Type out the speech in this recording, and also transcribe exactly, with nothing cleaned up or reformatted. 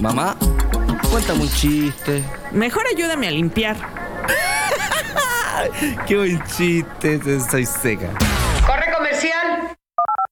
Mamá, cuéntame un chiste. Mejor ayúdame a limpiar. Qué buen chiste, soy seca.